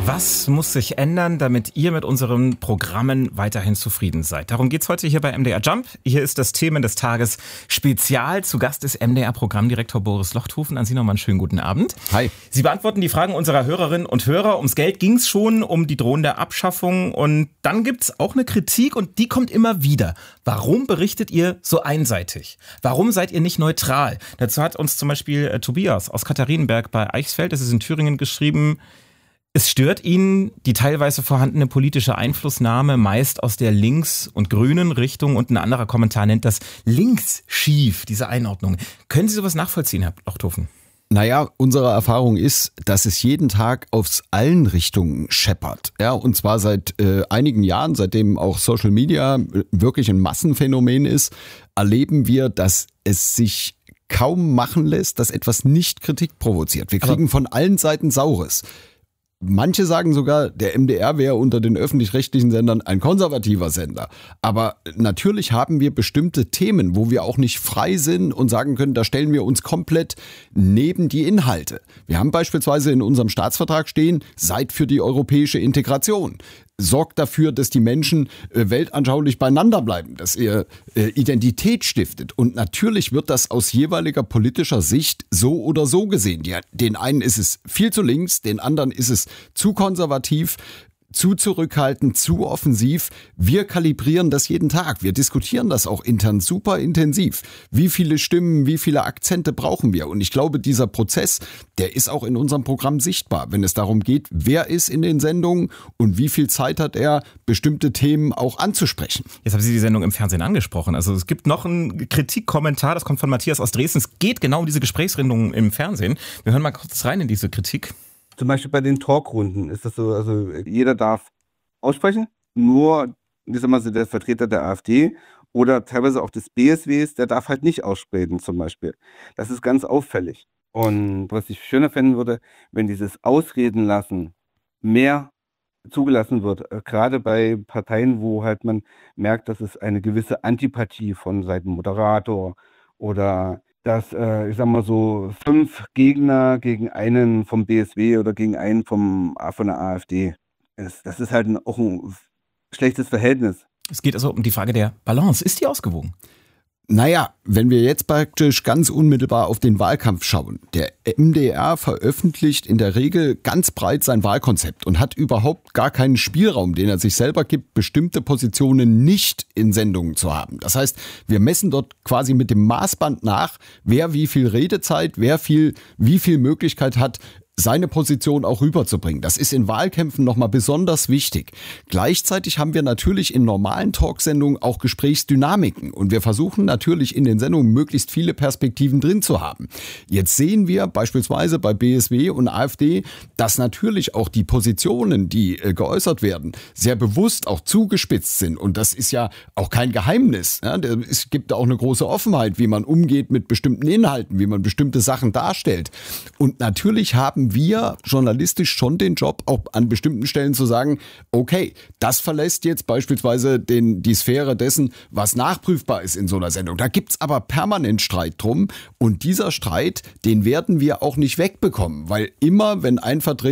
Was muss sich ändern, damit ihr mit unseren Programmen weiterhin zufrieden seid? Darum geht's heute hier bei MDR Jump. Hier ist das Thema des Tages Spezial. Zu Gast ist MDR-Programmdirektor Boris Lochthofen. An Sie nochmal einen schönen guten Abend. Hi. Sie beantworten die Fragen unserer Hörerinnen und Hörer. Ums Geld ging's schon, um die drohende Abschaffung. Und dann gibt's auch eine Kritik und die kommt immer wieder. Warum berichtet ihr so einseitig? Warum seid ihr nicht neutral? Dazu hat uns zum Beispiel Tobias aus Katharinenberg bei Eichsfeld, das ist in Thüringen, geschrieben: Es stört ihn die teilweise vorhandene politische Einflussnahme, meist aus der links- und grünen Richtung. Und ein anderer Kommentar nennt das linksschief, diese Einordnung. Können Sie sowas nachvollziehen, Herr Lochthofen? Naja, unsere Erfahrung ist, dass es jeden Tag aus allen Richtungen scheppert. Ja, und zwar seit einigen Jahren, seitdem auch Social Media wirklich ein Massenphänomen ist, erleben wir, dass es sich kaum machen lässt, dass etwas nicht Kritik provoziert. Wir kriegen von allen Seiten Saures. Manche sagen sogar, der MDR wäre unter den öffentlich-rechtlichen Sendern ein konservativer Sender. Aber natürlich haben wir bestimmte Themen, wo wir auch nicht frei sind und sagen können, da stellen wir uns komplett neben die Inhalte. Wir haben beispielsweise in unserem Staatsvertrag stehen, seid für die europäische Integration. Sorgt dafür, dass die Menschen weltanschaulich beieinander bleiben, dass ihr Identität stiftet. Und natürlich wird das aus jeweiliger politischer Sicht so oder so gesehen. Den einen ist es viel zu links, den anderen ist es zu konservativ, zu zurückhaltend, zu offensiv. Wir kalibrieren das jeden Tag. Wir diskutieren das auch intern super intensiv. Wie viele Stimmen, wie viele Akzente brauchen wir? Und ich glaube, dieser Prozess, der ist auch in unserem Programm sichtbar, wenn es darum geht, wer ist in den Sendungen und wie viel Zeit hat er, bestimmte Themen auch anzusprechen. Jetzt haben Sie die Sendung im Fernsehen angesprochen. Also es gibt noch einen Kritikkommentar, das kommt von Matthias aus Dresden. Es geht genau um diese Gesprächsrundungen im Fernsehen. Wir hören mal kurz rein in diese Kritik. Zum Beispiel bei den Talkrunden ist das so, also jeder darf aussprechen, nur, ich sag mal so, der Vertreter der AfD oder teilweise auch des BSWs, der darf halt nicht aussprechen zum Beispiel. Das ist ganz auffällig. Und was ich schöner finden würde, wenn dieses Ausreden lassen mehr zugelassen wird, gerade bei Parteien, wo halt man merkt, dass es eine gewisse Antipathie von Seiten Moderator oder dass, ich sag mal so, 5 Gegner gegen einen vom BSW oder gegen einen von der AfD ist. Das ist halt auch ein schlechtes Verhältnis. Es geht also um die Frage der Balance. Ist die ausgewogen? Naja, wenn wir jetzt praktisch ganz unmittelbar auf den Wahlkampf schauen. Der MDR veröffentlicht in der Regel ganz breit sein Wahlkonzept und hat überhaupt gar keinen Spielraum, den er sich selber gibt, bestimmte Positionen nicht in Sendungen zu haben. Das heißt, wir messen dort quasi mit dem Maßband nach, wer wie viel Redezeit, wer wie viel Möglichkeit hat, seine Position auch rüberzubringen. Das ist in Wahlkämpfen nochmal besonders wichtig. Gleichzeitig haben wir natürlich in normalen Talksendungen auch Gesprächsdynamiken und wir versuchen natürlich in den Sendungen möglichst viele Perspektiven drin zu haben. Jetzt sehen wir beispielsweise bei BSW und AfD, dass natürlich auch die Positionen, die geäußert werden, sehr bewusst auch zugespitzt sind und das ist ja auch kein Geheimnis. Ja, es gibt auch eine große Offenheit, wie man umgeht mit bestimmten Inhalten, wie man bestimmte Sachen darstellt. Und natürlich haben wir journalistisch schon den Job, auch an bestimmten Stellen zu sagen, okay, das verlässt jetzt beispielsweise die Sphäre dessen, was nachprüfbar ist in so einer Sendung. Da gibt's aber permanent Streit drum und dieser Streit, den werden wir auch nicht wegbekommen, weil immer, wenn ein Vertreter